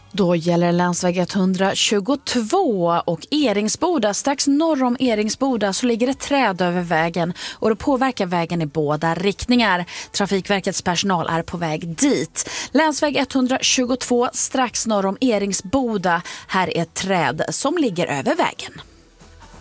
Då gäller länsväg 122 och Eringsboda. Strax norr om Eringsboda så ligger ett träd över vägen och det påverkar vägen i båda riktningar. Trafikverkets personal är på väg dit. Länsväg 122 strax norr om Eringsboda. Här är ett träd som ligger över vägen.